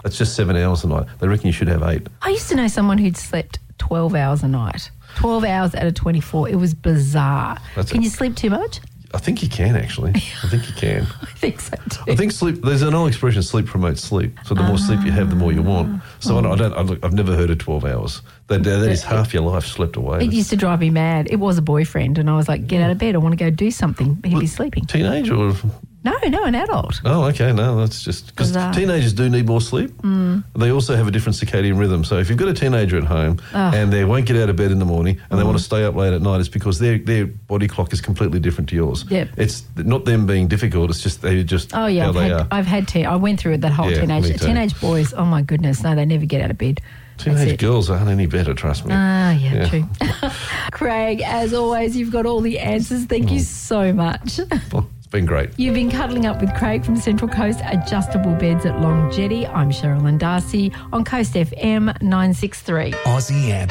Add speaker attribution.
Speaker 1: That's just 7 hours a night. They reckon you should have 8.
Speaker 2: I used to know someone who'd slept 12 hours a night. 12 hours out of 24. It was bizarre. Can you sleep too much?
Speaker 1: I think you can, actually. I think you can.
Speaker 2: I think so too.
Speaker 1: I think sleep, there's an old expression, sleep promotes sleep. So the more sleep you have, the more you want. So I've never heard of 12 hours. That is half your life slept away.
Speaker 2: It used to drive me mad. It was a boyfriend and I was like, get out of bed, I want to go do something. He'd be sleeping.
Speaker 1: Teenage or...
Speaker 2: No, an adult.
Speaker 1: Oh, okay. No, that's just... Because teenagers do need more sleep. They also have a different circadian rhythm. So if you've got a teenager at home and they won't get out of bed in the morning and they want to stay up late at night, it's because their body clock is completely different to yours.
Speaker 2: Yep.
Speaker 1: It's not them being difficult. It's just how they are.
Speaker 2: I went through that whole teenage boys. Oh, my goodness. No, they never get out of bed.
Speaker 1: Teenage girls aren't any better, trust me.
Speaker 2: Yeah. True. Craig, as always, you've got all the answers. Thank you so much.
Speaker 1: Well, it's been great.
Speaker 2: You've been cuddling up with Craig from Central Coast Adjustable Beds at Long Jetty. I'm Sherilyn Darcy on Coast FM 963.
Speaker 3: Aussie Amp.